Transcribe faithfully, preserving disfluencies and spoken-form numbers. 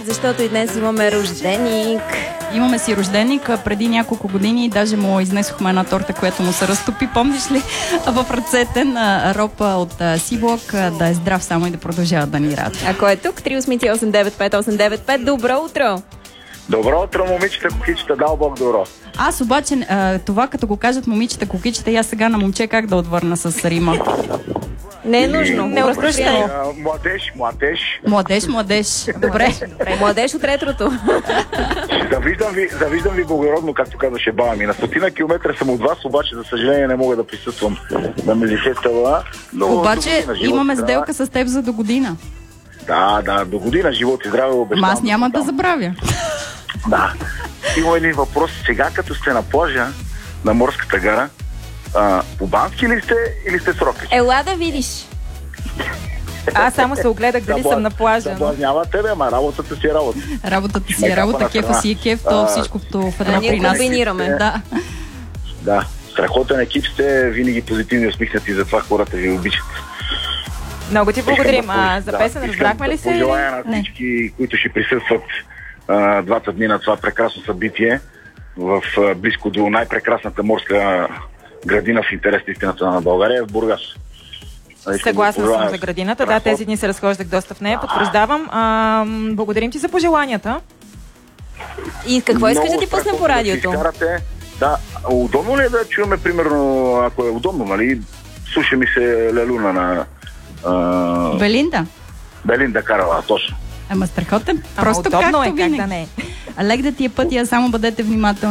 Защото и днес имаме рожденик. Имаме си рожденик. Преди няколко години даже му изнесохме една торта, която му се разтопи. Помниш ли? В ръцете на Ропа от Сиблок. Да е здрав само и да продължава да ни радва. Ако е тук, три осем осем девет пет осем девет пет. Добро утро! Добро утро, момичета, кукичета, дал Бог добро. Аз обаче това, като го кажат момичета, кукичета, и аз сега на момче как да отвърна с Рима? Не е нужно. Не обръщай. Младеж, младеж. Младеж, младеж. Добре. Младеж от ретрото. Завиждам ви, завиждам ви благородно, както казваше баба ми. На стотина километра съм от вас, обаче за съжаление не мога да присъствам да ме лисетела. Обаче имаме сделка с теб за до година. Да, да, до година живот и здраве обещавам. Аз няма да забравя. Да. Има един въпрос. Сега, като сте на плажа на Морската гара, а, по-бански ли сте или сте с рокет? Ела да видиш. Аз само се огледах дали съм на плажа. Съблазнява тебе, ама работата си е работа. Работата си е работа, кефа си е кеф, то всичкото в едно при нас. Комбинираме. Да. Да. Страхотен екип сте, винаги позитивни, усмихнати, затова хората ви обичат. Много ти благодарим. А за песен разбрахме ли се? Пожелая на всички, които ще присъстват а, двата дни на това прекрасно събитие в а, близко до най-прекрасната морска градина в интерес на истината на България, в Бургас. Съгласна съм за градината. Да, тези дни се разхождах доста в нея. Потвърждавам. А, благодарим ти за пожеланията. И какво искаш да ти пуснем по радиото? Да, удобно ли е да чуваме, примерно, ако е удобно, нали? Слуша ми се Лелуна на... А... Белинда? Белинда Карава, точно. Ама страхотен. Ама просто удобно както е, винаги. как да не е. А лек да ти е пътя, само бъдете внимателни.